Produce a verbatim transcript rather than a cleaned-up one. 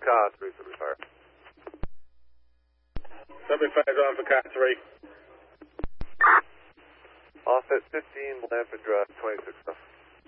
car three seventy-five. seventy-five is on for car three. Offset fifteen, Blanford Drive, twenty-six stuff.